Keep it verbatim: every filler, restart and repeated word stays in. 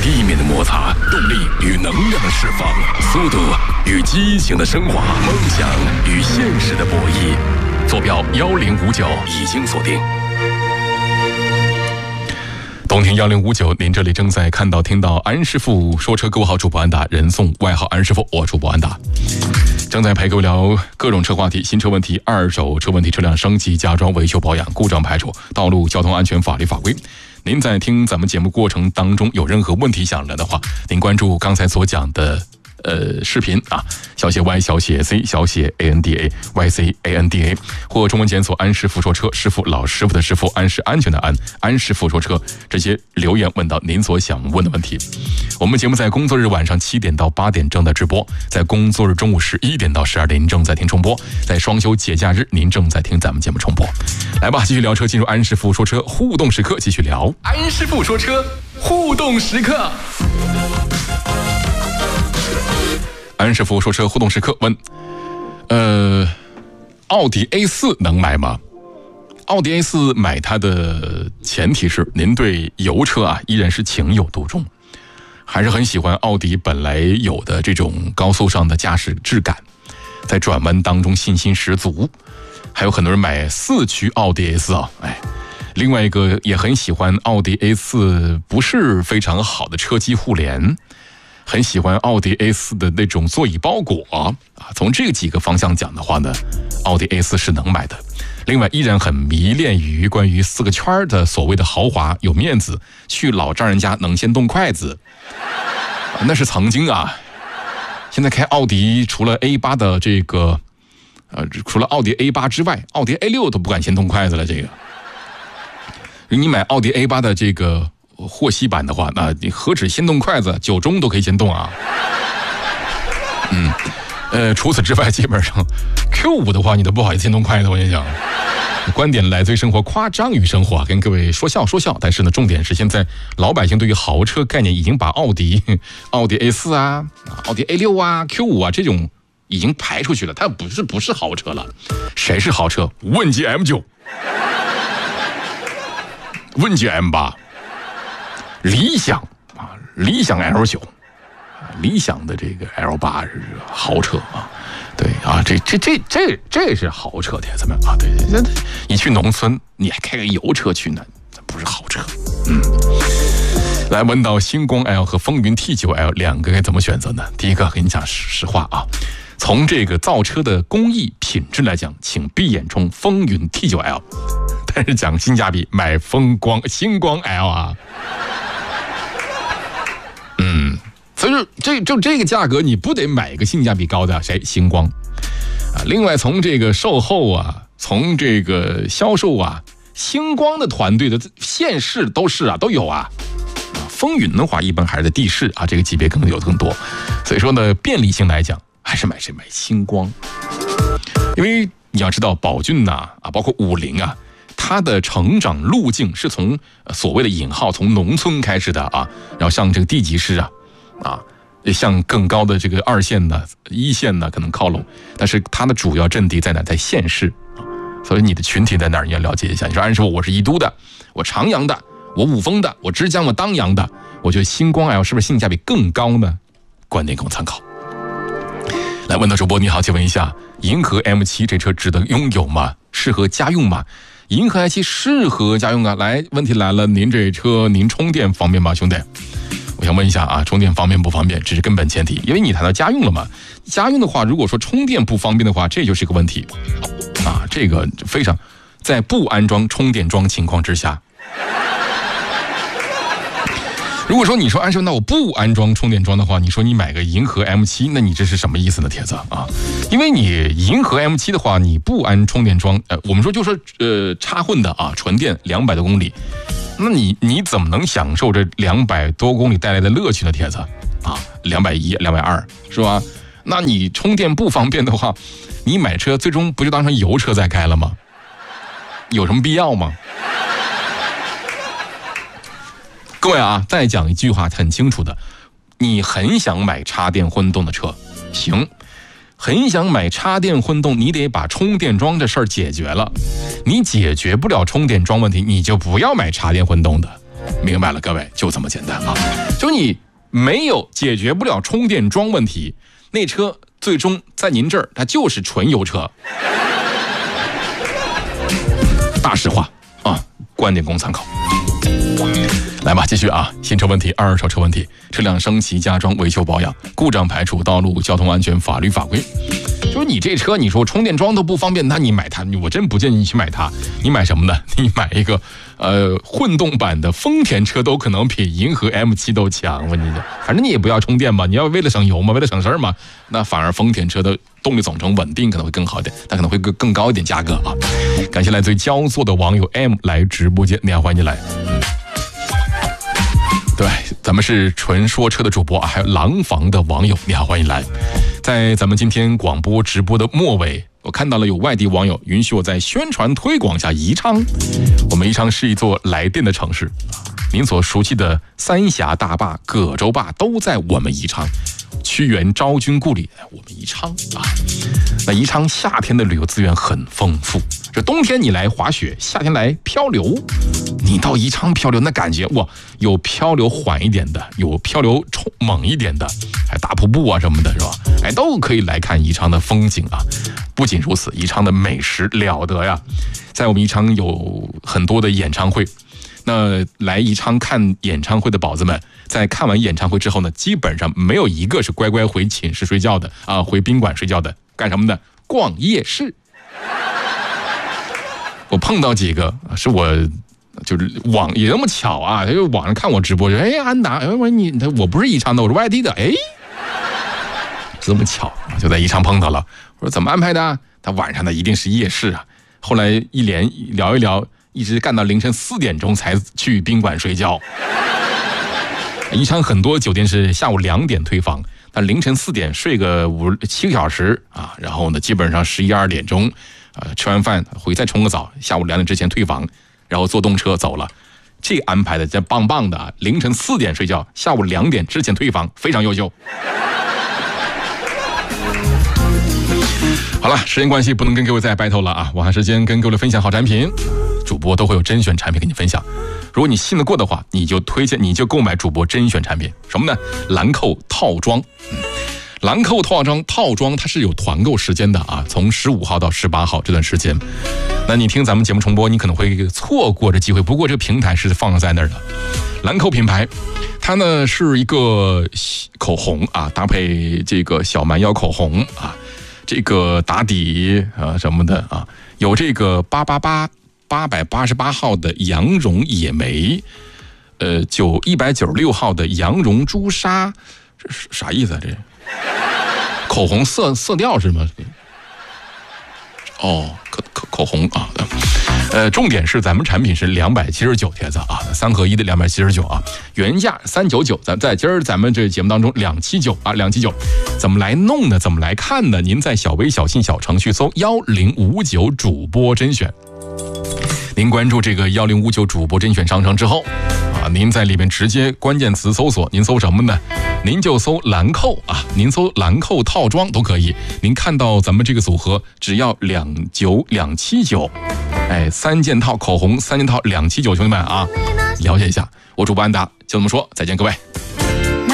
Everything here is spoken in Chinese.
地面的摩擦，动力与能量的释放，速度与激情的升华，梦想与现实的博弈。坐标幺零五九已经锁定。东听幺零五九，您这里正在看到听到安师傅说车，各位好，主播安达，人送外号安师傅，我主播安达，正在陪各位聊各种车话题，新车问题、二手车问题、车辆升级、加装、维修保养、故障排除、道路交通安全、法律法规。您在听咱们节目过程当中有任何问题想聊的话，您关注刚才所讲的呃视频啊，小写 Y 小写 C 小写 A N D A Y C A N D A， 或中文检索安师傅说车，师傅老师傅的师傅，安是安全的安，安师傅说车，这些留言问到您所想问的问题。我们节目在工作日晚上七点到八点正在直播，在工作日中午十一点到十二点您正在听重播，在双休节假日您正在听咱们节目重播。来吧，继续聊车，进入安师傅说车互动时刻，继续聊安师傅说车互动时刻。安师傅说车互动时刻问，呃，奥迪 A 四 能买吗？奥迪 A 四 买它的前提是您对油车啊依然是情有独钟，还是很喜欢奥迪本来有的这种高速上的驾驶质感，在转弯当中信心十足。还有很多人买四驱奥迪 A 四 啊，哎，另外一个也很喜欢奥迪 A 四 不是非常好的车机互联。很喜欢奥迪 A 四 的那种座椅包裹啊，从这几个方向讲的话呢，奥迪 A 四 是能买的。另外依然很迷恋于关于四个圈的所谓的豪华有面子，去老丈人家能先动筷子，那是曾经啊。现在开奥迪除了 A 八 的这个呃，除了奥迪 A 八 之外，奥迪 A 六 都不敢先动筷子了。这个你买奥迪 A 八 的这个霍希版的话，那你何止先动筷子，酒盅都可以先动啊。嗯，呃，除此之外，基本上 Q 五 的话，你都不好意思先动筷子。我跟你讲，观点来自于生活，夸张于生活，跟各位说笑说笑。但是呢，重点是现在老百姓对于豪车概念已经把奥迪、奥迪 A 四 啊、奥迪 A 六 啊、Q 五 啊这种已经排出去了，它不是不是豪车了。谁是豪车？问界 M 九， 问界 M 八。理想啊，理想 L 九， 理想的这个 L 八 是豪车啊，对啊，这这这这这是豪车的，怎么啊？对对对，你去农村，你还开个油车去呢，这不是豪车。嗯，来问到星光 L 和风云 T 九 L 两个该怎么选择呢？第一个跟你讲实话啊，从这个造车的工艺品质来讲，请闭眼冲风云 T 九 L， 但是讲性价比，买风光星光 L 啊。嗯，所以说这就这个价格，你不得买一个性价比高的谁？星光啊。另外从这个售后啊，从这个销售啊，星光的团队的县市都是啊都有啊。风云的话，一般还是在地市啊，这个级别可能有更多。所以说呢，便利性来讲，还是买谁买星光，因为你要知道宝骏呐 啊, 啊，包括五菱啊。它的成长路径是从所谓的引号从农村开始的啊，然后向这个地级市啊，啊，向更高的这个二线呢、一线呢可能靠拢，但是它的主要阵地在哪？在县市啊，所以你的群体在哪儿？你要了解一下。你说按说我是宜都的，我长阳的，我五峰的，我枝江，我当阳的，我觉得星光 L 是不是性价比更高呢？观点供参考。来问到主播你好，请问一下，银河 M 七 这车值得拥有吗？适合家用吗？银河 M 七 适合家用啊！来，问题来了，您这车您充电方便吗，兄弟？我想问一下啊，充电方便不方便？这是根本前提，因为你谈到家用了嘛。家用的话，如果说充电不方便的话，这就是个问题啊。这个非常，在不安装充电桩情况之下。如果说你说安师傅，那我不安装充电桩的话，你说你买个银河 M 七， 那你这是什么意思呢，铁子啊？因为你银河 M 七 的话，你不安充电桩，呃，我们说就说呃插混的啊，纯电两百多公里，那你你怎么能享受这两百多公里带来的乐趣呢，铁子啊？两百一、两百二是吧？那你充电不方便的话，你买车最终不就当成油车在开了吗？有什么必要吗？各位啊，再讲一句话很清楚的，你很想买插电混动的车，行，很想买插电混动，你得把充电桩这事儿解决了。你解决不了充电桩问题，你就不要买插电混动的。 明白了，各位，就这么简单啊！就你没有解决不了充电桩问题，那车最终在您这儿它就是纯油车。大实话啊，观点供参考。来吧，继续啊！新车问题、二手车问题、车辆升级、加装、维修保养、故障排除、道路交通安全、法律法规。就是你这车，你说充电桩都不方便，那你买它，我真不建议你去买它。你买什么呢？你买一个呃混动版的丰田车都可能比银河 M 七 都强。我跟你讲，反正你也不要充电嘛，你要为了省油嘛，为了省事儿嘛，那反而丰田车的动力总成稳定可能会更好一点，它可能会更更高一点价格啊。感谢来自于焦作的网友 M 来直播间，你好，欢迎你来。对，咱们是纯说车的主播啊，还有廊坊的网友，你好，欢迎来。在咱们今天广播直播的末尾，我看到了有外地网友允许我在宣传推广下宜昌。我们宜昌是一座来电的城市，您所熟悉的三峡大坝、葛洲坝都在我们宜昌。屈原昭君故里，我们宜昌啊。那宜昌夏天的旅游资源很丰富，这冬天你来滑雪，夏天来漂流。你到宜昌漂流，那感觉哇，有漂流缓一点的，有漂流冲猛一点的，还大瀑布啊什么的，是吧？哎，都可以来看宜昌的风景啊。不仅如此，宜昌的美食了得呀，在我们宜昌有很多的演唱会。那来宜昌看演唱会的宝子们，在看完演唱会之后呢，基本上没有一个是乖乖回寝室睡觉的啊，回宾馆睡觉的，干什么呢？逛夜市。我碰到几个是我就是网也那么巧啊，他就网上看我直播，说哎安达，哎我你我不是宜昌的，我是外地的，哎，这么巧，就在宜昌碰到了。我说怎么安排的？他晚上的一定是夜市啊。后来一连聊一聊。一直干到凌晨四点钟才去宾馆睡觉。宜昌很多酒店是下午两点退房，但凌晨四点睡个五七个小时啊，然后呢，基本上十一二点钟，呃，吃完饭回再冲个澡，下午两点之前退房，然后坐动车走了。这安排的真棒棒的啊！凌晨四点睡觉，下午两点之前退房，非常优秀。好了，时间关系不能跟各位再拜托了啊！我还时间跟各位分享好产品，主播都会有甄选产品给你分享。如果你信得过的话，你就推荐，你就购买主播甄选产品，什么呢？兰蔻套装。嗯，兰蔻套装套装它是有团购时间的啊，从十五号到十八号这段时间。那你听咱们节目重播，你可能会错过这机会。不过这个平台是放在那儿的，兰蔻品牌，它呢是一个口红啊，搭配这个小蛮腰口红啊。这个打底啊什么的啊，有这个八八八八百八十八号的羊绒野莓，呃，九一百九十六号的羊绒朱砂，这是啥意思啊？这口红色色调是吗？哦，口口口红啊，呃，重点是咱们产品是两百七十九帖子啊，三合一的两百七十九啊，原价三九九，咱在今儿咱们这节目当中两七九啊，两七九，怎么来弄呢？怎么来看呢？您在小微小信小程序搜幺零五九主播甄选，您关注这个幺零五九主播甄选商城之后啊，您在里面直接关键词搜索，您搜什么呢？您就搜兰蔻啊，您搜兰蔻套装都可以。您看到咱们这个组合只要两九两七九，哎，三件套口红，三件套两七九，兄弟们啊，了解一下。我主播安达就这么说，再见各位。